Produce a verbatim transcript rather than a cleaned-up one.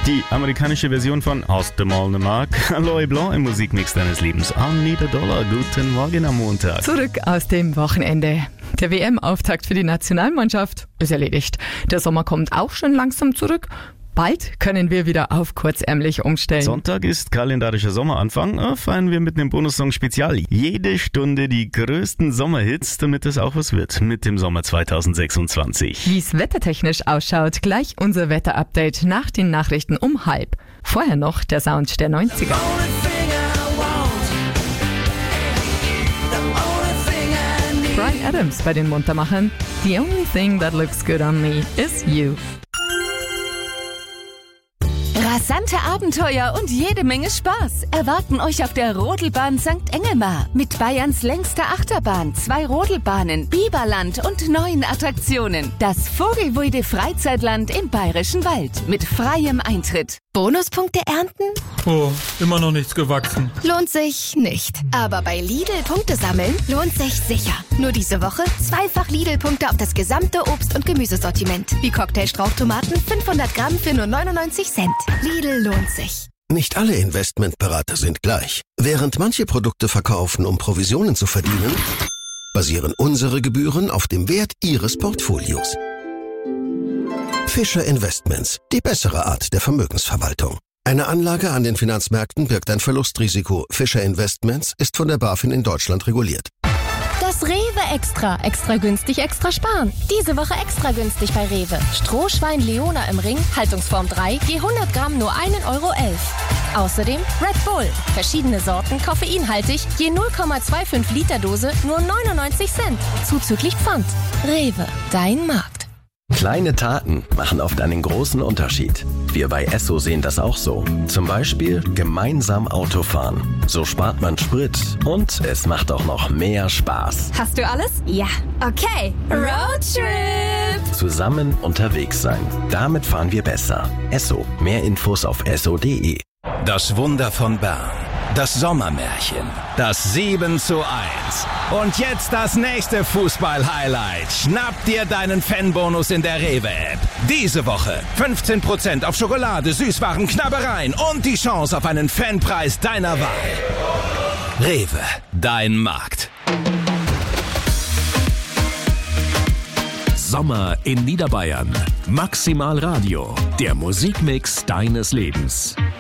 Die amerikanische Version von Hast du mal ne Mark? Aloe Blanc im Musikmix deines Lebens. I need a dollar. Guten Morgen am Montag. Zurück aus dem Wochenende. Der W M-Auftakt für die Nationalmannschaft ist erledigt. Der Sommer kommt auch schon langsam zurück. Bald können wir wieder auf kurzärmlich umstellen. Sonntag ist kalendarischer Sommeranfang. Feiern wir mit einem Bonussong Spezial. Jede Stunde die größten Sommerhits, damit es auch was wird mit dem Sommer zweitausendsechsundzwanzig. Wie es wettertechnisch ausschaut, gleich unser Wetterupdate nach den Nachrichten um halb. Vorher noch der Sound der neunziger. Bryan Adams bei den Muntermachern. The only thing that looks good on me is you. Rasante Abenteuer und jede Menge Spaß erwarten euch auf der Rodelbahn Sankt Engelmar. Mit Bayerns längster Achterbahn, zwei Rodelbahnen, Biberland und neuen Attraktionen. Das Vogelweide Freizeitland im Bayerischen Wald mit freiem Eintritt. Bonuspunkte ernten? Oh, immer noch nichts gewachsen. Lohnt sich nicht. Aber bei Lidl Punkte sammeln lohnt sich sicher. Nur diese Woche zweifach Lidl-Punkte auf das gesamte Obst- und Gemüsesortiment. Wie Cocktailstrauchtomaten fünfhundert Gramm für nur neunundneunzig Cent. Lidl lohnt sich. Nicht alle Investmentberater sind gleich. Während manche Produkte verkaufen, um Provisionen zu verdienen, basieren unsere Gebühren auf dem Wert Ihres Portfolios. Fischer Investments, die bessere Art der Vermögensverwaltung. Eine Anlage an den Finanzmärkten birgt ein Verlustrisiko. Fischer Investments ist von der BaFin in Deutschland reguliert. Das Rewe Extra. Extra günstig, extra sparen. Diese Woche extra günstig bei Rewe. Strohschwein Leona im Ring, Haltungsform drei, je hundert Gramm nur ein Euro elf. Außerdem Red Bull. Verschiedene Sorten, koffeinhaltig, je null Komma fünfundzwanzig Liter Dose, nur neunundneunzig Cent. Zuzüglich Pfand. Rewe, dein Markt. Kleine Taten machen oft einen großen Unterschied. Wir bei Esso sehen das auch so. Zum Beispiel gemeinsam Autofahren. So spart man Sprit und es macht auch noch mehr Spaß. Hast du alles? Ja. Okay. Roadtrip! Zusammen unterwegs sein. Damit fahren wir besser. Esso. Mehr Infos auf esso punkt de. Das Wunder von Bern. Das Sommermärchen. Das sieben zu eins. Und jetzt das nächste Fußball-Highlight. Schnapp dir deinen Fanbonus in der Rewe-App. Diese Woche fünfzehn Prozent auf Schokolade, Süßwaren, Knabbereien und die Chance auf einen Fanpreis deiner Wahl. Rewe, dein Markt. Sommer in Niederbayern. Maximal Radio. Der Musikmix deines Lebens.